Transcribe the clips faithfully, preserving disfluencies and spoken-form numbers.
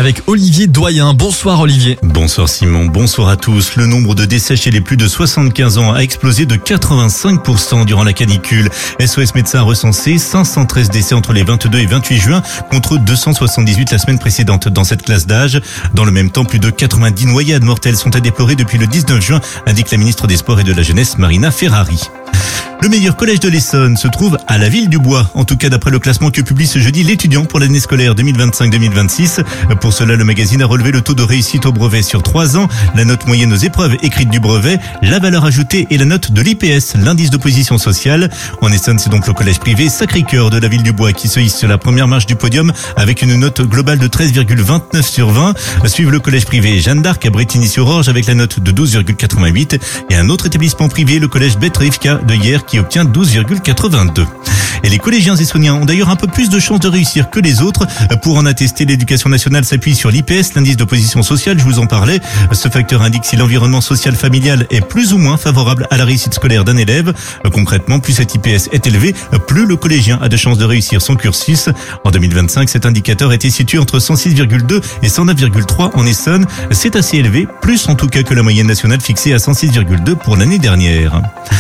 avec Olivier Doyen. Bonsoir Olivier. Bonsoir Simon, bonsoir à tous. Le nombre de décès chez les plus de soixante-quinze ans a explosé de quatre-vingt-cinq pour cent durant la canicule. S O S Médecins a recensé cinq cent treize décès entre les vingt-deux et vingt-huit juin contre deux cent soixante-dix-huit la semaine précédente dans cette classe d'âge. Dans le même temps, plus de quatre-vingt-dix noyades mortelles sont à déplorer depuis le dix-neuf juin, indique la ministre des Sports et de la Jeunesse Marina Ferrari. Le meilleur collège de l'Essonne se trouve à la Ville du Bois. En tout cas, d'après le classement que publie ce jeudi l'étudiant pour l'année scolaire deux mille vingt-cinq deux mille vingt-six. Pour cela, le magazine a relevé le taux de réussite au brevet sur trois ans, la note moyenne aux épreuves écrites du brevet, la valeur ajoutée et la note de l'I P S, l'indice d'opposition sociale. En Essonne, c'est donc le collège privé Sacré-Cœur de la Ville du Bois qui se hisse sur la première marche du podium avec une note globale de treize virgule vingt-neuf sur vingt. Suivent le collège privé Jeanne d'Arc à Brétigny-sur-Orge avec la note de douze virgule quatre-vingt-huit et un autre établissement privé, le collège Beth-Rivka de Hyères, qui obtient douze virgule quatre-vingt-deux. Et les collégiens essonniens ont d'ailleurs un peu plus de chances de réussir que les autres. Pour en attester, l'éducation nationale s'appuie sur l'I P S, l'indice d'opposition sociale, je vous en parlais. Ce facteur indique si l'environnement social familial est plus ou moins favorable à la réussite scolaire d'un élève. Concrètement, plus cet I P S est élevé, plus le collégien a de chances de réussir son cursus. En deux mille vingt-cinq, cet indicateur était situé entre cent six virgule deux et cent neuf virgule trois en Essonne. C'est assez élevé, plus en tout cas que la moyenne nationale fixée à cent six virgule deux pour l'année dernière.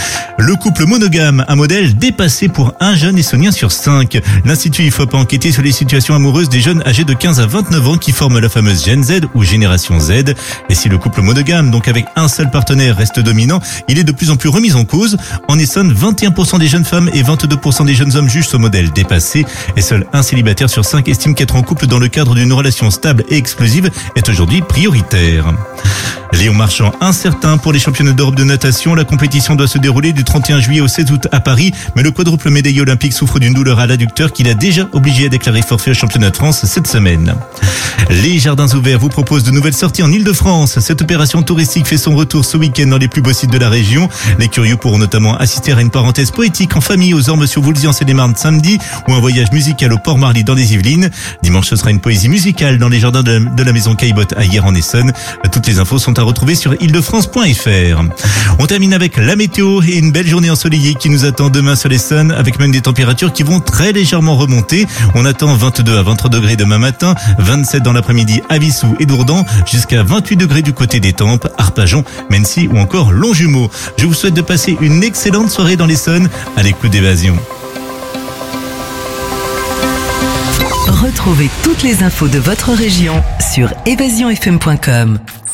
Le couple monogame, un modèle dépassé pour un jeune essonien sur cinq. L'Institut I F O P a enquêté sur les situations amoureuses des jeunes âgés de quinze à vingt-neuf ans qui forment la fameuse Gen Z ou Génération Z. Et si le couple monogame, donc avec un seul partenaire, reste dominant, il est de plus en plus remis en cause. En Essonne, vingt et un pour cent des jeunes femmes et vingt-deux pour cent des jeunes hommes jugent ce modèle dépassé. Et seul un célibataire sur cinq estime qu'être en couple dans le cadre d'une relation stable et exclusive est aujourd'hui prioritaire. Léon Marchand, incertain pour les championnats d'Europe de natation. La compétition doit se dérouler du trente et un juillet au seize août à Paris, mais le quadruple médaillé olympique souffre d'une douleur à l'adducteur qu'il a déjà obligé à déclarer forfait au championnat de France cette semaine. Les Jardins Ouverts vous proposent de nouvelles sorties en Ile-de-France. Cette opération touristique fait son retour ce week-end dans les plus beaux sites de la région. Les curieux pourront notamment assister à une parenthèse poétique en famille aux Ormes-sur-Voulzy en Seine-et-Marne samedi, ou un voyage musical au Port-Marly dans les Yvelines. Dimanche, ce sera une poésie musicale dans les jardins de la, de la maison Caillebotte à Hyères en Essonne. Toutes les infos sont à retrouver sur île de france point f r. On termine avec la météo et une belle journée ensoleillée qui nous attend demain sur l'Essonne, avec même des températures qui vont très légèrement remonter. On attend vingt-deux à vingt-trois degrés demain matin, vingt-sept dans l'après-midi à Vissou et Dourdan, jusqu'à vingt-huit degrés du côté d'Étampes, Arpajon, Mennecy ou encore Longjumeau. Je vous souhaite de passer une excellente soirée dans l'Essonne à l'écoute d'Évasion. Retrouvez toutes les infos de votre région sur évasion f m point com.